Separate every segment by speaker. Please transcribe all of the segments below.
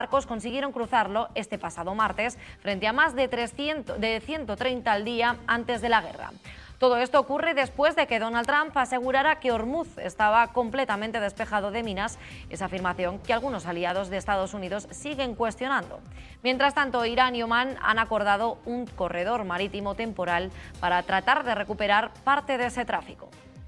Speaker 1: barcos consiguieron cruzarlo este pasado martes frente a más de 130 al día antes de la guerra. Todo esto ocurre después de que Donald Trump asegurara que Hormuz estaba completamente despejado de minas, esa afirmación que algunos aliados de Estados Unidos siguen cuestionando. Mientras tanto, Irán y Omán han acordado un corredor marítimo temporal para tratar de recuperar parte de ese tráfico.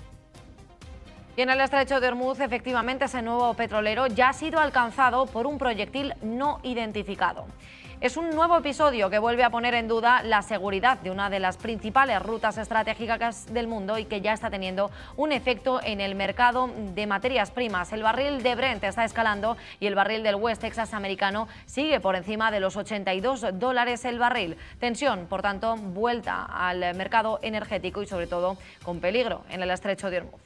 Speaker 1: Y en el estrecho de Hormuz, efectivamente, ese nuevo petrolero ya ha sido alcanzado por un proyectil no identificado. Es un nuevo episodio que vuelve a poner en duda la seguridad de una de las principales rutas estratégicas del mundo y que ya está teniendo un efecto en el mercado de materias primas. El barril de Brent está escalando y el barril del West Texas americano sigue por encima de los $82 el barril. Tensión, por tanto, vuelta al mercado energético y sobre todo con peligro en el estrecho de Hormuz.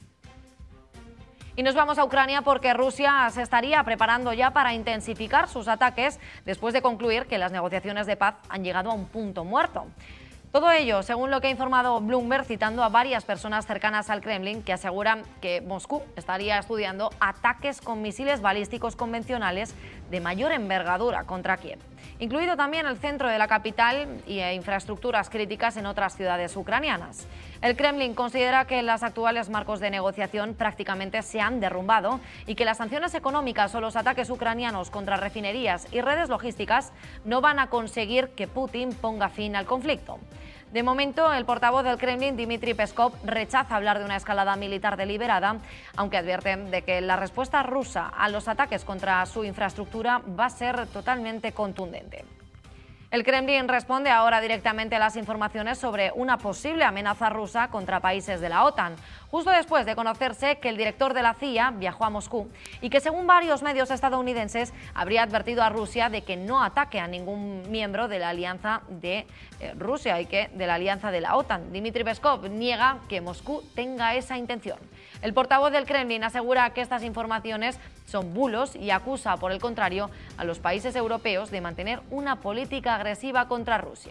Speaker 1: Y nos vamos a Ucrania porque Rusia se estaría preparando ya para intensificar sus ataques después de concluir que las negociaciones de paz han llegado a un punto muerto. Todo ello, según lo que ha informado Bloomberg, citando a varias personas cercanas al Kremlin que aseguran que Moscú estaría estudiando ataques con misiles balísticos convencionales de mayor envergadura contra Kiev, incluido también el centro de la capital y infraestructuras críticas en otras ciudades ucranianas. El Kremlin considera que los actuales marcos de negociación prácticamente se han derrumbado y que las sanciones económicas o los ataques ucranianos contra refinerías y redes logísticas no van a conseguir que Putin ponga fin al conflicto. De momento, el portavoz del Kremlin, Dmitry Peskov, rechaza hablar de una escalada militar deliberada, aunque advierte de que la respuesta rusa a los ataques contra su infraestructura va a ser totalmente contundente. El Kremlin responde ahora directamente a las informaciones sobre una posible amenaza rusa contra países de la OTAN, justo después de conocerse que el director de la CIA viajó a Moscú y que, según varios medios estadounidenses, habría advertido a Rusia de que no ataque a ningún miembro de la alianza de Rusia y que de la alianza de la OTAN. Dmitry Peskov niega que Moscú tenga esa intención. El portavoz del Kremlin asegura que estas informaciones son bulos y acusa, por el contrario, a los países europeos de mantener una política agresiva contra Rusia.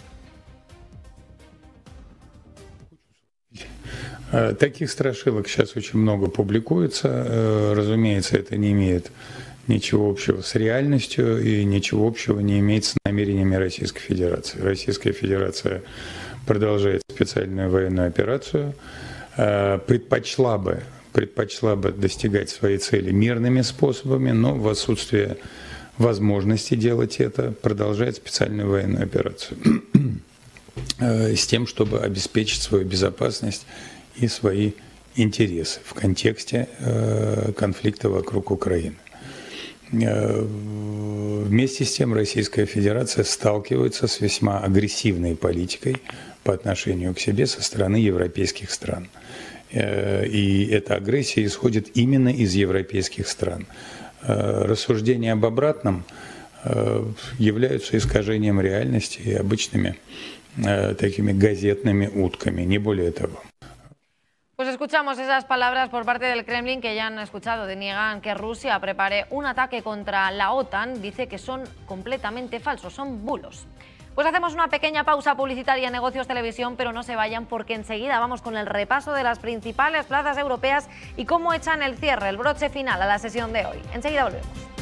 Speaker 2: Таких страшилок сейчас очень много публикуется. Разумеется, это не имеет ничего общего с реальностью и ничего общего не имеет с намерениями Российской Федерации. Российская Федерация продолжает специальную военную операцию, предпочла бы достигать своей цели мирными способами, но в отсутствие возможности делать это продолжает специальную военную операцию с тем, чтобы обеспечить свою безопасность и свои интересы в контексте конфликта вокруг Украины. Вместе с тем Российская Федерация сталкивается с весьма агрессивной политикой по отношению к себе со стороны европейских стран. И эта агрессия исходит именно из европейских стран. Рассуждения об обратном являются искажением реальности и обычными такими газетными утками, не более того.
Speaker 1: Pues escuchamos esas palabras por parte del Kremlin que ya han escuchado. Deniegan que Rusia prepare un ataque contra la OTAN. Dice que son completamente falsos, son bulos. Pues hacemos una pequeña pausa publicitaria en Negocios Televisión, pero no se vayan porque enseguida vamos con el repaso de las principales plazas europeas y cómo echan el cierre, el broche final a la sesión de hoy. Enseguida volvemos.